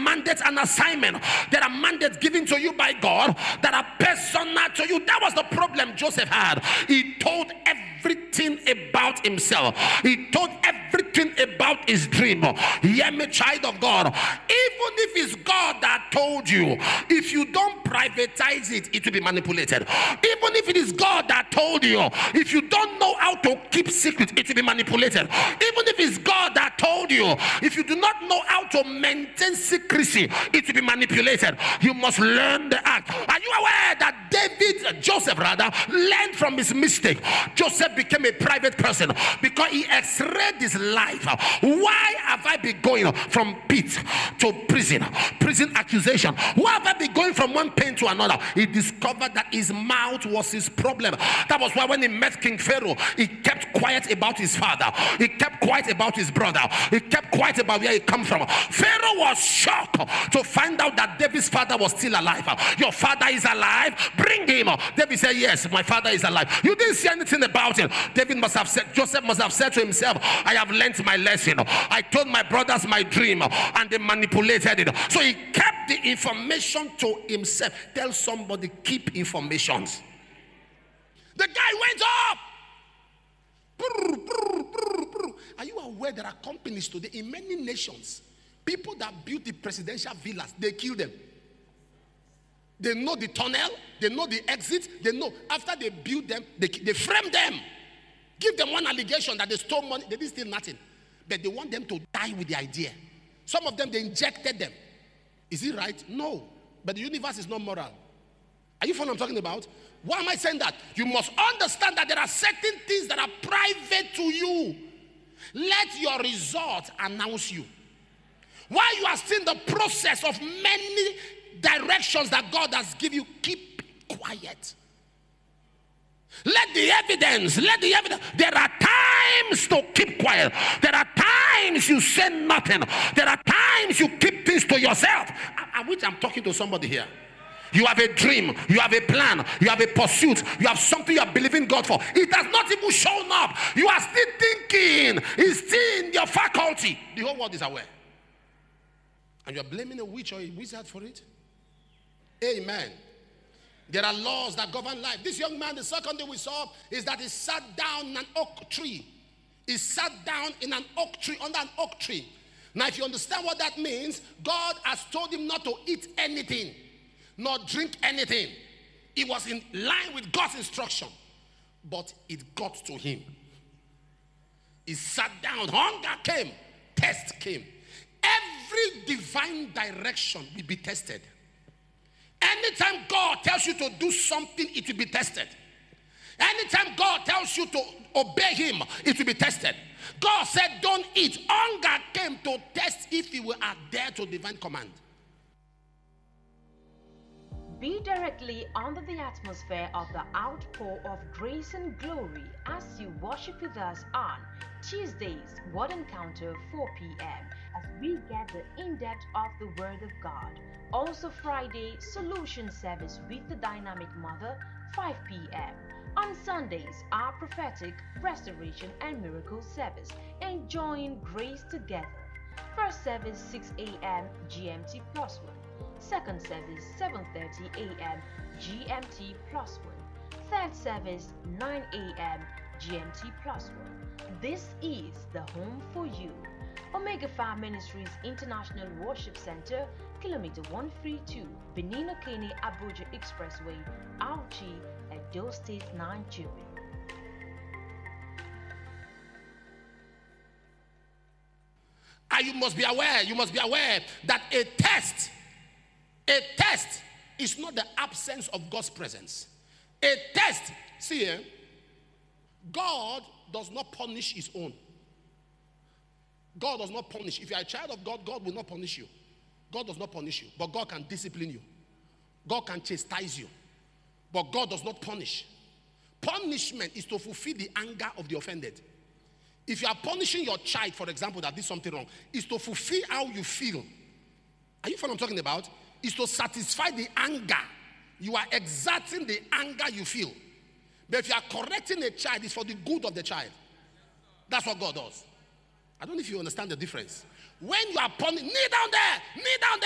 mandates and assignment. There are mandates given to you by God that are personal to you. That was the problem Joseph had. He told everything about himself. He told everything about his dream. Hear me, child of God. Even if it's God that told you, if you don't privatize it, it will be manipulated. Even if it is God that told you, if you don't know how to keep secret, it will be manipulated. Even if it's God that told you, if you do not know how to maintain secrecy, it will be manipulated. You must learn the act. Are you aware that Joseph learned from his mistake? Joseph became a private person because he x-rayed his life. Why have I been going from pit to prison accusation? Why have I been going from one pain to another? He discovered that his mouth was his problem. That was why when he met King Pharaoh, he kept quiet about his father. He kept quiet about his brother. He kept quiet about where he come from. Pharaoh was shocked to find out that David's father was still alive. Your father is alive? Bring him. David said, yes, my father is alive. You didn't see anything about him. Joseph must have said to himself, I have learned my lesson. I told my brothers my dream and they manipulated it. So he kept the information to himself. Tell somebody, keep informations. The guy went up. Are you aware there are companies today in many nations, people that build the presidential villas, they kill them. They know the tunnel, they know the exit, they know after they build them, they frame them. Give them one allegation that they stole money, they didn't steal nothing. But they want them to die with the idea. Some of them, they injected them. Is it right? No. But the universe is not moral. Are you following what I'm talking about? Why am I saying that? You must understand that there are certain things that are private to you. Let your result announce you. While you are still in the process of many directions that God has given you, keep quiet. Let the evidence. There are times to keep quiet. There are times you say nothing. There are times you keep things to yourself. I wish I'm talking to somebody here. You have a dream, you have a plan, you have a pursuit, you have something you are believing God for. It has not even shown up. You are still thinking. It's still in your faculty. The whole world is aware. And you are blaming a witch or a wizard for it? Amen. There are laws that govern life. This young man, the second thing we saw is that he sat down in an oak tree. He sat down in an oak tree, under an oak tree. Now, if you understand what that means, God has told him not to eat anything, nor drink anything. It was in line with God's instruction. But it got to him. He sat down. Hunger came. Test came. Every divine direction will be tested. Anytime God tells you to do something, it will be tested. Anytime God tells you to obey him, it will be tested. God said, don't eat. Hunger came to test if you will adhere to divine command. Be directly under the atmosphere of the outpour of grace and glory as you worship with us on Tuesdays, Word Encounter, 4 p.m. as we get the in-depth of the Word of God. Also Friday, Solution Service with the Dynamic Mother, 5 p.m. On Sundays, our Prophetic, Restoration and Miracle Service, enjoying grace together. First service, 6 a.m. GMT plus 1. Second service, 7:30 a.m. GMT plus 1. Third service, 9 a.m. GMT plus 1. This is the home for you. Omega Fire Ministries International Worship Center, Kilometer 132, Benin Okene Abuja Expressway, Auchi, Edo State, Nigeria. And you must be aware that a test is not the absence of God's presence. A test, see here, God does not punish his own. God does not punish. If you are a child of God, God will not punish you. God does not punish you, but God can discipline you. God can chastise you, but God does not punish. Punishment is to fulfill the anger of the offended. If you are punishing your child, for example, that did something wrong, is to fulfill how you feel. Are you following what I'm talking about? Is to satisfy the anger. You are exerting the anger you feel. But if you are correcting a child, it's for the good of the child. That's what God does. I don't know if you understand the difference. When you are punishing, kneel down there,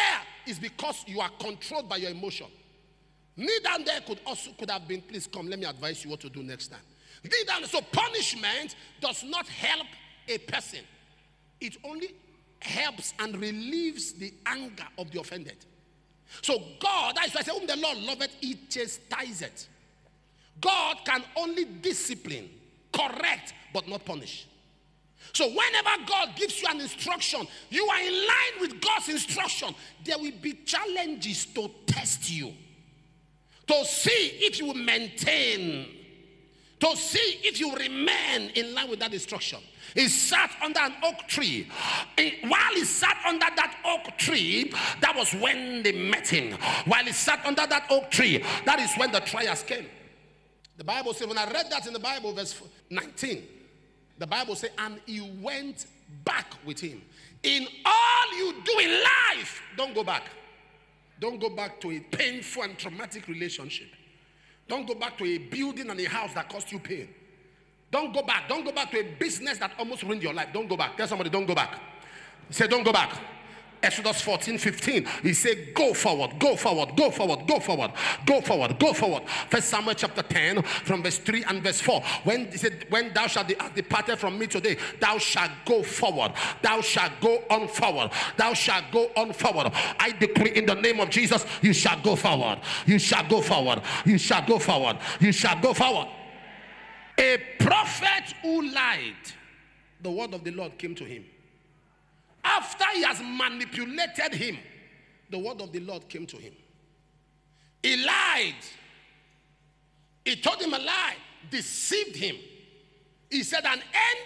is because you are controlled by your emotion. Kneel down there could have been, please come, let me advise you what to do next time. Kneel down. So punishment does not help a person. It only helps and relieves the anger of the offended. So God, that's why I say, whom the Lord loveth, he chastiseth. God can only discipline, correct, but not punish. So whenever God gives you an instruction, you are in line with God's instruction. There will be challenges to test you, to see if you will maintain, to see if you remain in line with that instruction. He sat under an oak tree. While he sat under that oak tree, that was when they met him. While he sat under that oak tree, that is when the trials came. The Bible says, when I read that in the Bible, verse 19, the Bible says, and he went back with him. In all you do in life, don't go back. Don't go back to a painful and traumatic relationship. Don't go back to a building and a house that cost you pain. Don't go back. Don't go back to a business that almost ruined your life. Don't go back. Tell somebody, don't go back. Say, don't go back. Exodus 14:15. He said, go forward, go forward, go forward, go forward, go forward, go forward. First Samuel chapter 10 from verse 3 and verse 4. When he said, when thou shalt depart from me today, thou shalt go forward. Thou shalt go on forward. Thou shalt go on forward. I decree in the name of Jesus, you shall go forward. You shall go forward. You shall go forward. You shall go forward. A prophet who lied, the word of the Lord came to him. After he has manipulated him, the word of the Lord came to him. He lied. He told him a lie, deceived him. He said, an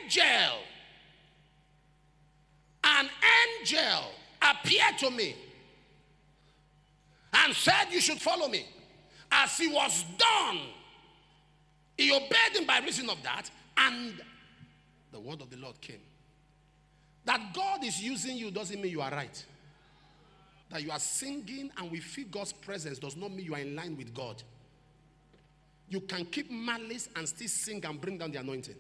angel appeared to me and said you should follow me. As he was done, he obeyed him by reason of that, and the word of the Lord came. That God is using you doesn't mean you are right. That you are singing and we feel God's presence does not mean you are in line with God. You can keep malice and still sing and bring down the anointing.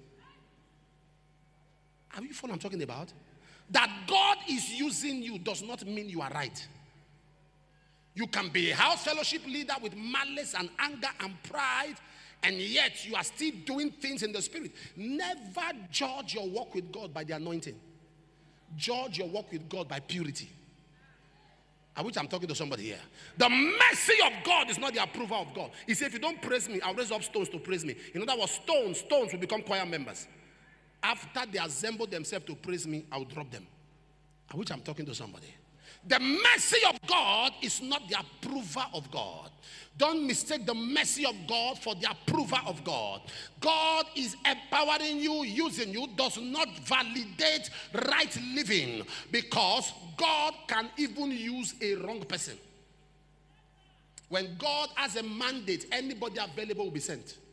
Are you following what I'm talking about? That God is using you does not mean you are right. You can be a house fellowship leader with malice and anger and pride, and yet you are still doing things in the spirit. Never judge your walk with God by the anointing. Judge your walk with God by purity. I wish I'm talking to somebody here. The mercy of God is not the approval of God. He said, if you don't praise me, I'll raise up stones to praise me. In other words, stones will become choir members. After they assemble themselves to praise me, I'll drop them. I wish I'm talking to somebody. The mercy of God is not the approval of God. Don't mistake the mercy of God for the approval of God. God is empowering you, using you, does not validate right living, because God can even use a wrong person. When God has a mandate, anybody available will be sent.